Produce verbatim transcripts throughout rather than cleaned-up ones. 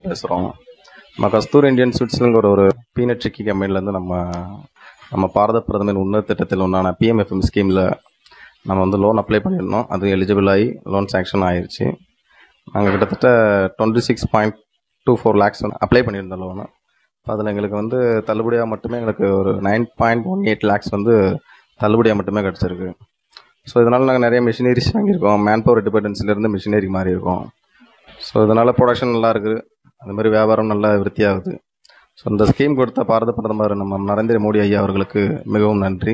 பேசுகிறோம். நம்ம கஸ்தூரி இந்தியன் ஸ்வீட்ஸுங்கிற ஒரு பீனட் சிக்கி கம்பெனிலேருந்து நம்ம நம்ம பாரத பிரதமர் உன்னத திட்டத்தில் ஒன்றான பிஎம்எஃப்எம் ஸ்கீமில் நம்ம வந்து லோன் அப்ளை பண்ணியிருந்தோம். அது எலிஜிபிள் ஆகி லோன் சேங்ஷன் ஆயிடுச்சு. நாங்கள் கிட்டத்தட்ட twenty six point two four lakhs வந்து அப்ளை பண்ணியிருந்தோம் லோனு. அதில் எங்களுக்கு வந்து தள்ளுபடியாக மட்டுமே எங்களுக்கு ஒரு nine point one eight lakhs வந்து தள்ளுபடியாக மட்டுமே கிடச்சிருக்கு. ஸோ இதனால் நாங்கள் நிறைய மிஷினரிஸ் வாங்கியிருக்கோம். மேன் பவர் டிபெண்டன்சிலேருந்து மிஷினரி மாறி இருக்கோம். ஸோ இதனால் ப்ரொடக்ஷன் நல்லா இருக்குது. அது மாதிரி வியாபாரம் நல்லா விருத்தியாகுது. ஸோ இந்த ஸ்கீம் கொடுத்த பாரத பிரதமர் நம்ம நரேந்திர மோடி ஐயா அவர்களுக்கு மிகவும் நன்றி.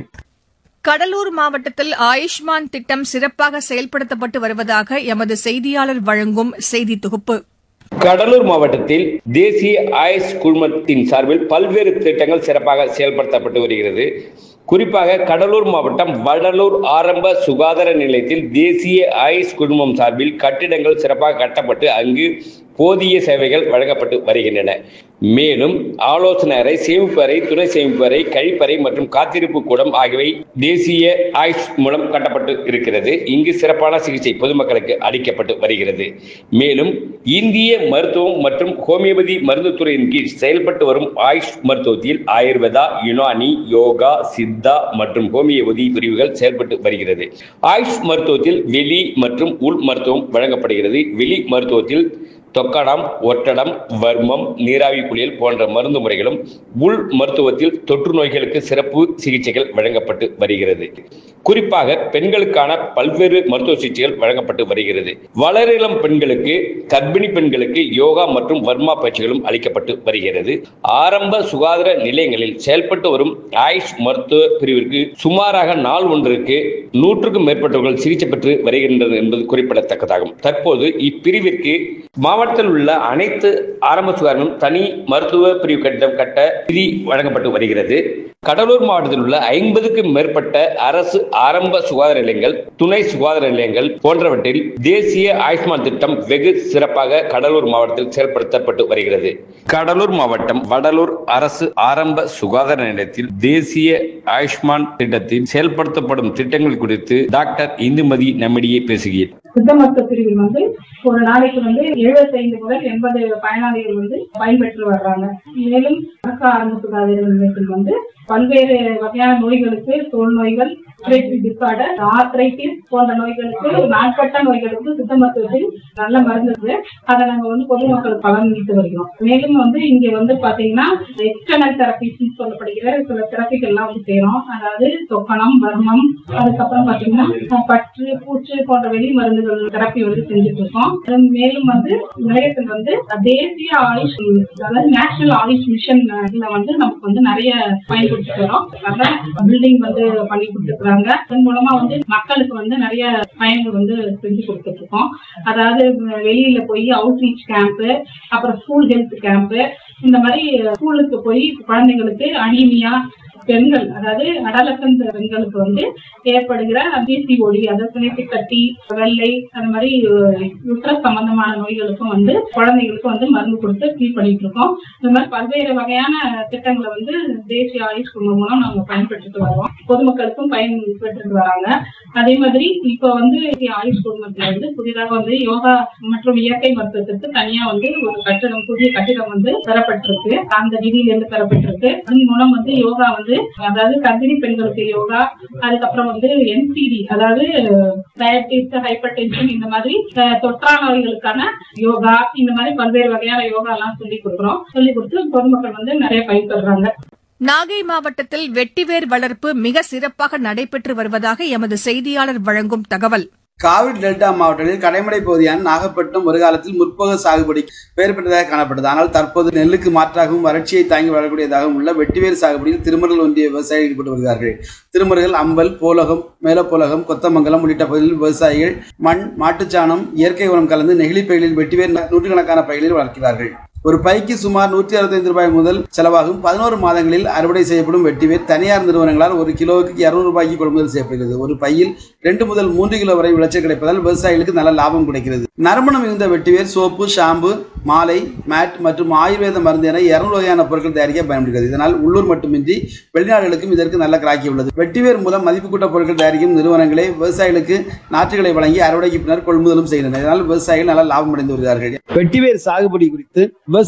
கடலூர் மாவட்டத்தில் ஆயுஷ்மான் திட்டம் சிறப்பாக செயல்படுத்தப்பட்டு வருவதாக எமது செய்தியாளர் வழங்கும் செய்தி தொகுப்பு. கடலூர் மாவட்டத்தில் தேசிய ஆயுஷ் குழுமத்தின் சார்பில் பல்வேறு திட்டங்கள் சிறப்பாக செயல்படுத்தப்பட்டு வருகிறது. குறிப்பாக கடலூர் மாவட்டம் வடலூர் ஆரம்ப சுகாதார நிலையத்தில் தேசிய ஆயுஷ் குழுமம் சார்பில் கட்டிடங்கள் சிறப்பாக கட்டப்பட்டு அங்கு போதிய சேவைகள் வழங்கப்பட்டு வருகின்றன. மேலும் ஆலோசனை அறை, சேமிப்பு அறை, துணை சேமிப்பு அறை, கழிப்பறை மற்றும் காத்திருப்பு கூடம் ஆகியவை தேசிய ஆயுஷ் மூலம் கட்டப்பட்டு இருக்கிறது. இங்கு சிறப்பான சிகிச்சை பொதுமக்களுக்கு அளிக்கப்பட்டு வருகிறது. மேலும் இந்திய மருத்துவம் மற்றும் ஹோமியோபதி மருந்துத்துறையின் கீழ் செயல்பட்டு வரும் ஆயுஷ் மருத்துவத்தில் ஆயுர்வேதா, யுனானி, யோகா, சித்தா மற்றும் ஹோமியோபதி பிரிவுகள் செயல்பட்டு வருகிறது. ஆயுஷ் மருத்துவத்தில் வெளி மற்றும் உள் மருத்துவம் வழங்கப்படுகிறது. வெளி மருத்துவத்தில் தொக்கடம், ஒட்டடம், வர்மம், நீராவி குளியல் போன்ற மருந்து முறைகளும், உள் மருத்துவத்தில் தொற்று நோய்களுக்கு சிறப்பு சிகிச்சைகள் வழங்கப்பட்டு வருகிறது. குறிப்பாக பெண்களுக்கான பல்வேறு மருத்துவ சிகிச்சைகள் வழங்கப்பட்டு வருகிறது. வளரிளம் பெண்களுக்கு, கர்ப்பிணி பெண்களுக்கு யோகா மற்றும் வர்மா பயிற்சிகளும் அளிக்கப்பட்டு வருகிறது. ஆரம்ப சுகாதார நிலையங்களில் செயல்பட்டு வரும் ஆயுஷ் மருத்துவ பிரிவிற்கு சுமாராக நாள் ஒன்றிற்கு நூற்றுக்கும் மேற்பட்டவர்கள் சிகிச்சை பெற்று வருகின்றனர் என்பது குறிப்பிடத்தக்கதாகும். தற்போது இப்பிரிவிற்கு மாவட்டத்தில் உள்ள அனைத்து ஆரம்ப சுகாதாரம் தனி மருத்துவ பிரிவு கட்டிடம் கட்ட நிதி வழங்கப்பட்டு வருகிறது. கடலூர் மாவட்டத்தில் உள்ள ஐம்பதுக்கும் மேற்பட்ட அரசு ஆரம்ப சுகாதார நிலையங்கள், துணை சுகாதார நிலையங்கள் போன்றவற்றில் தேசிய ஆயுஷ்மான் திட்டம் வெகு சிறப்பாக கடலூர் மாவட்டத்தில் செயல்படுத்தப்பட்டு வருகிறது. கடலூர் மாவட்டம் வடலூர் அரசு ஆரம்ப சுகாதார நிலையத்தில் தேசிய ஆயுஷ்மான் திட்டத்தில் செயல்படுத்தப்படும் திட்டங்கள் குறித்து டாக்டர் இந்துமதி நம்மிடையே பேசுகிறார். சித்த மருத்துவ பிரிவில் வந்து ஒரு நாளைக்கு வந்து எழுபத்தி ஐந்து முதல் எண்பது பயனாளிகள் வந்து பயன்பெற்று வர்றாங்க. மேலும் அரசு ஆரம்ப சுகாதார நிலையத்தில் வந்து பல்வேறு வகையான நோய்களுக்கு, தோல் நோய்கள், டிசார்டர், ஆர்த்ரைட்டிஸ் போன்ற நோய்களுக்கு, நாட்பட்ட நோய்களுக்கு சித்த மருத்துவத்தில் நல்ல மருந்து இருக்கு. அதை நாங்க வந்து பொதுமக்களுக்கு பலனளித்து வருகிறோம். மேலும் வந்து இங்க வந்து பாத்தீங்கன்னா எக்ஸ்டர்னல் தெரபிஸ் சொல்லப்படுகிற சில தெரபிகள் எல்லாம் வந்து செய்யறோம். அதாவது தொக்கணம், வர்மம், அதுக்கப்புறம் பாத்தீங்கன்னா பற்று, பூச்சு போன்ற வெளி மருந்துகள் தெரப்பி வந்து செஞ்சுட்டு இருக்கோம். மேலும் வந்து நிலையத்தில் வந்து தேசிய ஆயுஷ், அதாவது நேஷனல் ஆயுஷ் மிஷன் வந்து நமக்கு வந்து நிறைய பயன்படுத்தி வரோம். பில்டிங் வந்து பண்ணி கொடுத்துருக்காங்க. அதன் மூலமா வந்து மக்களுக்கு வந்து நிறைய பயன்கள் வந்து செஞ்சு கொடுத்துட்டு இருக்கோம். அதாவது வெளியில போய் அவுட்ரீச் கேம்ப், அப்புறம் ஸ்கூல் ஹெல்த் கேம்ப், இந்த மாதிரி ஸ்கூலுக்கு போய் குழந்தைங்களுக்கு அனீமியா, பெண்கள் அதாவது அடலசன்ட் பெண்களுக்கு வந்து ஏற்படுகிற பிசிஓடி, அதாவது சினைப்பிக் கட்டி, வெள்ளை, அந்த மாதிரி யுட்ரஸ் சம்பந்தமான நோய்களுக்கும் வந்து குழந்தைகளுக்கும் வந்து மருந்து கொடுத்து ட்ரீட் பண்ணிட்டு இருக்கோம். இந்த மாதிரி பல்வேறு வகையான திட்டங்களை வந்து தேசிய ஆயுஷ் குழுமம் மூலம் நாங்க பயன்படுத்திட்டு வரோம். பொதுமக்களுக்கும் பயன் பெற்றுட்டு வராங்க. அதே மாதிரி இப்ப வந்து ஆயுஷ் குழுமத்துல வந்து புதிதாக வந்து யோகா மற்றும் இயற்கை மருத்துவத்திற்கு தனியா வந்து ஒரு கட்டிடம், புதிய கட்டிடம் வந்து பெறப்பட்டிருக்கு. அந்த நிதியில இருந்து பெறப்பட்டிருக்கு. அதன் மூலம் வந்து யோகா வந்து, அதாவது கர்ப்பிணி பெண்களுக்கு யோகா, அதுக்கப்புறம் வந்து என்சிடி, அதாவது டயபிட்டிஸ், ஹைப்பர் டென்ஷன், இந்த மாதிரி தொற்றா நோய்களுக்கான யோகா, இந்த மாதிரி பல்வேறு வகையான யோகா எல்லாம் சொல்லி கொடுக்குறோம். சொல்லி கொடுத்து பொதுமக்கள் வந்து நிறைய பயன்பெறாங்க. நாகை மாவட்டத்தில் வெட்டிவேர் வளர்ப்பு மிக சிறப்பாக நடைபெற்று வருவதாக எமது செய்தியாளர் வழங்கும் தகவல். காவிரி டெல்டா மாவட்டத்தில் கடைமடை பகுதியான நாகப்பட்டினம் ஒரு காலத்தில் முற்போக சாகுபடி பெயர் பெற்றதாக காணப்பட்டது. ஆனால் தற்போது நெல்லுக்கு மாற்றாகவும் வறட்சியை தாங்கி வளரக்கூடியதாகவும் உள்ள வெட்டிவேர் சாகுபடியில் திருமருகல் ஒன்றிய விவசாயிகள் ஈடுபட்டு வருகிறார்கள். திருமருகல், அம்பல், போலகம், மேலப்போலகம், கொத்தமங்கலம் உள்ளிட்ட பகுதிகளில் விவசாயிகள் மண், மாட்டுச்சாணம், இயற்கை உரம் கலந்து நெகிழி பைகளில் வெட்டிவேர் நூற்றுக்கணக்கான பைகளில் வளர்க்கிறார்கள். ஒரு பைக்கு சுமார் நூற்றி அறுபத்தி ஐந்து ரூபாய் முதல் செலவாகும். பதினோரு மாதங்களில் அறுவடை செய்யப்படும் வெட்டிவேர் தனியார் நிறுவனங்களால் ஒரு கிலோவுக்கு இருநூறு ரூபாய்க்கு கொள்முதல் செய்யப்படுகிறது. ஒரு பையில் ரெண்டு முதல் மூன்று கிலோ வரை விளைச்சல் கிடைப்பதால் விவசாயிகளுக்கு நல்ல லாபம் கிடைக்கிறது. நறுமணம் மிகுந்த வெட்டிவேர் சோப்பு, ஷாம்பு, மாலை, மேட் மற்றும் ஆயுர்வேத மருந்து என இருநூறு வகையான பொருட்கள் தயாரிக்க பயன்படுகிறது. இதனால் உள்ளூர் மட்டுமின்றி வெளிநாடுகளுக்கும் இதற்கு நல்ல கிராக்கி உள்ளது. வெட்டிவேர் மூலம் மதிப்பு கூட்ட பொருட்கள் தயாரிக்கும் நிறுவனங்களே விவசாயிகளுக்கு நாற்றுகளை வழங்கி அறுவடைக்கு பின்னர் கொள்முதலும் செய்கின்றனர். இதனால் விவசாயிகள் நல்ல லாபம் அடைந்து வருகிறார்கள். வெட்டிவேர் சாகுபடி குறித்து